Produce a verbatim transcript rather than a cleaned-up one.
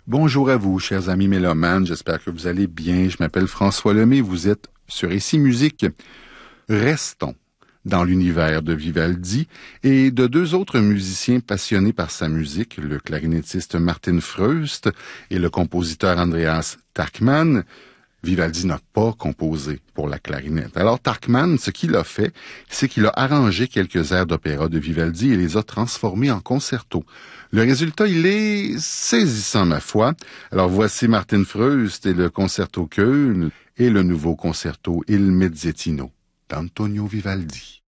Bonjour à vous, chers amis mélomanes. J'espère que vous allez bien. Je m'appelle François Lemay. Vous êtes sur Ici Musique. Restons dans l'univers de Vivaldi et de deux autres musiciens passionnés par sa musique, le clarinettiste Martin Freust et le compositeur Andreas Tachmann. Vivaldi n'a pas composé pour la clarinette. Alors Tachmann, ce qu'il a fait, c'est qu'il a arrangé quelques airs d'opéra de Vivaldi et les a transformés en concerto. Le résultat, il est saisissant, ma foi. Alors voici Martin Freust et le concerto Köln et le nouveau concerto Il Mezzettino d'Antonio Vivaldi.